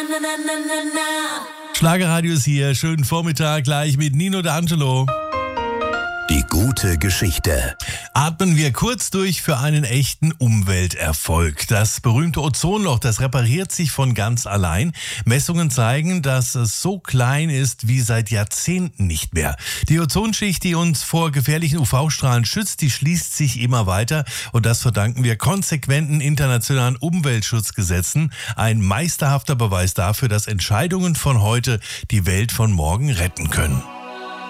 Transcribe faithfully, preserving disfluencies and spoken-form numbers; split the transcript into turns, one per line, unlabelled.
Schlagerradio ist hier. Schönen Vormittag gleich mit Nino D'Angelo.
Die gute Geschichte.
Atmen wir kurz durch für einen echten Umwelterfolg. Das berühmte Ozonloch, das repariert sich von ganz allein. Messungen zeigen, dass es so klein ist wie seit Jahrzehnten nicht mehr. Die Ozonschicht, die uns vor gefährlichen U V-Strahlen schützt, die schließt sich immer weiter. Und das verdanken wir konsequenten internationalen Umweltschutzgesetzen. Ein meisterhafter Beweis dafür, dass Entscheidungen von heute die Welt von morgen retten können.